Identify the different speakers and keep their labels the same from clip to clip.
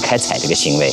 Speaker 1: 开采这个行为。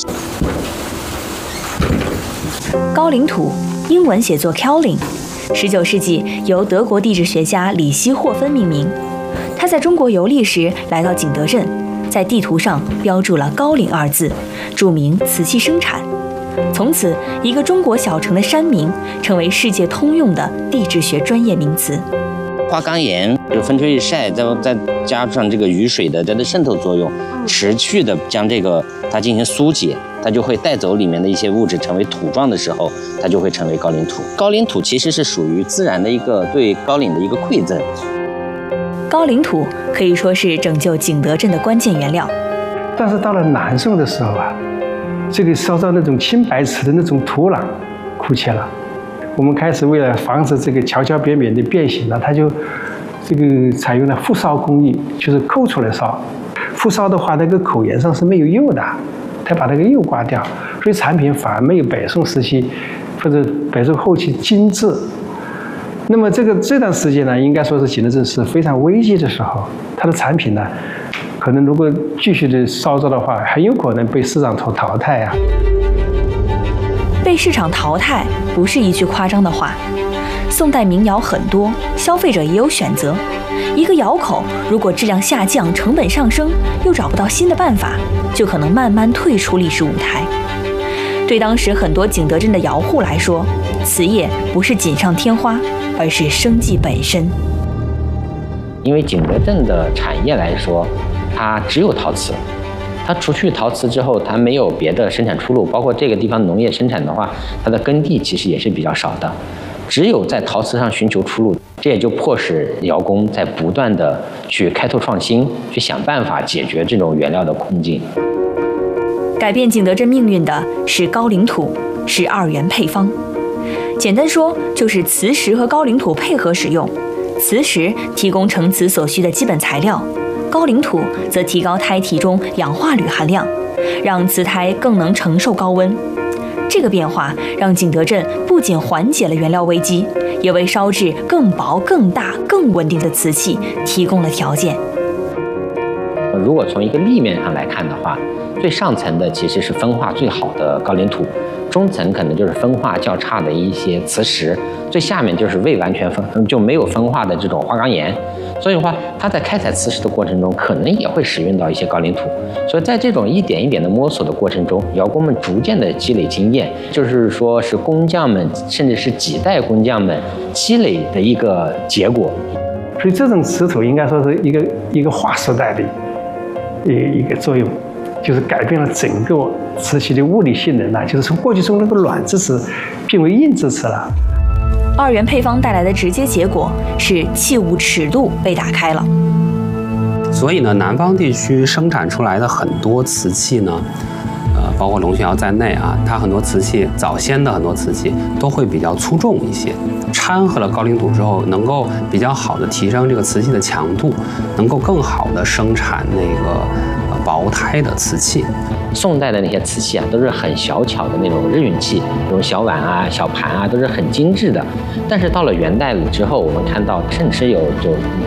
Speaker 2: 高岭土，英文写作 Kaolin，19世纪由德国地质学家里希霍芬命名。他在中国游历时来到景德镇，在地图上标注了高岭2字，注明瓷器生产。从此，一个中国小城的山名成为世界通用的地质学专业名词。
Speaker 1: 花岗岩就风吹日晒，再加上这个雨水的它的渗透作用，持续的将这个它进行疏解，它就会带走里面的一些物质，成为土状的时候，它就会成为高岭土。高岭土其实是属于自然的一个对高岭的一个馈赠。
Speaker 2: 高岭土可以说是拯救景德镇的关键原料。
Speaker 3: 但是到了南宋的时候啊，这个烧造那种青白瓷的那种土壤枯竭了。我们开始为了防止这个桥桥边边的变形了，它就这个采用了复烧工艺，就是抠出来烧。复烧的话，那个口沿上是没有釉的，它把那个釉刮掉，所以产品反而没有北宋时期或者北宋后期精致。那么这段时间呢，应该说是景德镇是非常危机的时候，它的产品呢，可能如果继续的烧造的话，很有可能被市场所淘汰啊。
Speaker 2: 被市场淘汰不是一句夸张的话。宋代名窑很多，消费者也有选择。一个窑口如果质量下降、成本上升，又找不到新的办法，就可能慢慢退出历史舞台。对当时很多景德镇的窑户来说，瓷业不是锦上添花，而是生计本身。
Speaker 1: 因为景德镇的产业来说，它只有陶瓷，它除去陶瓷之后，它没有别的生产出路。包括这个地方农业生产的话，它的耕地其实也是比较少的，只有在陶瓷上寻求出路。这也就迫使窑工在不断的去开拓创新，去想办法解决这种原料的困境。
Speaker 2: 改变景德镇命运的是高岭土，是2元配方。简单说，就是磁石和高岭土配合使用，磁石提供成瓷所需的基本材料，高岭土则提高胎体中氧化铝含量，让瓷胎更能承受高温。这个变化让景德镇不仅缓解了原料危机，也为烧制更薄、更大、更稳定的瓷器提供了条件。
Speaker 1: 如果从一个立面上来看的话，最上层的其实是分化最好的高岭土，中层可能就是分化较差的一些磁石，最下面就是未完全就没有分化的这种花岗岩。所以的话，它在开采磁石的过程中，可能也会使用到一些高岭土。所以在这种一点一点的摸索的过程中，窑工们逐渐的积累经验，就是说是工匠们甚至是几代工匠们积累的一个结果。
Speaker 3: 所以这种瓷土应该说是一个划时代的一个作用，就是改变了整个瓷器的物理性能啊，就是从过去中那个软质瓷变为硬质瓷了。
Speaker 2: 2元配方带来的直接结果是器物尺度被打开了。
Speaker 4: 所以呢，南方地区生产出来的很多瓷器呢，包括龙泉窑在内啊，它很多瓷器早先的很多瓷器都会比较粗重一些，掺和了高岭土之后，能够比较好的提升这个瓷器的强度，能够更好的生产那个薄胎的瓷器。
Speaker 1: 宋代的那些瓷器啊，都是很小巧的那种日用器，这种小碗啊、小盘啊，都是很精致的。但是到了元代了之后，我们看到甚至有就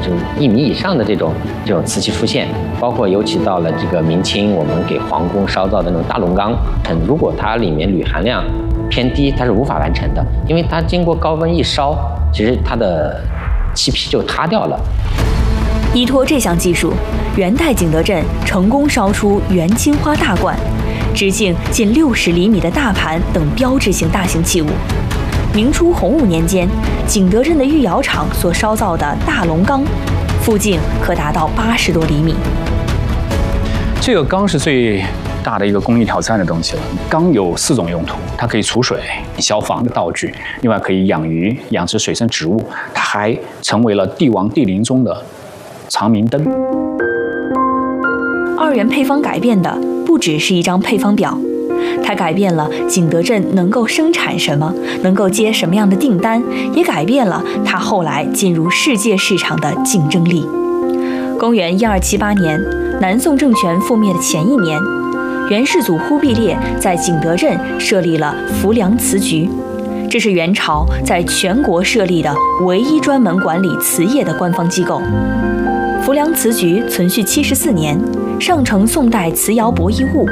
Speaker 1: 1米以上的这种瓷器出现，包括尤其到了这个明清，我们给皇宫烧造的那种大龙缸，如果它里面铝含量偏低，它是无法完成的，因为它经过高温一烧，其实它的漆皮就塌掉了。
Speaker 2: 依托这项技术，元代景德镇成功烧出元青花大罐、直径近60厘米的大盘等标志性大型器物。明初洪武年间，景德镇的御窑厂所烧造的大龙缸，附近可达到80多厘米。
Speaker 5: 这个缸是最大的一个工艺挑战的东西了。缸有4种用途，它可以储水、消防的道具，另外可以养鱼、养殖水生植物，它还成为了帝王帝陵中的长明灯。
Speaker 2: 2元配方改变的不只是一张配方表，它改变了景德镇能够生产什么，能够接什么样的订单，也改变了它后来进入世界市场的竞争力。公元1278年，南宋政权覆灭的前1年，元世祖忽必烈在景德镇设立了浮梁瓷局，这是元朝在全国设立的唯一专门管理瓷业的官方机构。浮梁瓷局存续74年，上承宋代瓷窑博弈物，